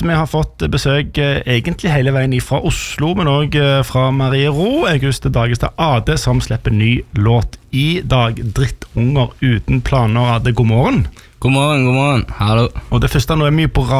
Vi har fått besøk egentlig hele veien fra Oslo, men også fra Marie Ro, Auguste Dagestad AD, som slipper ny låt i dag. Drittunger uten planer, AD, god morgen. God morgen, hallo. Og det første, nå vi på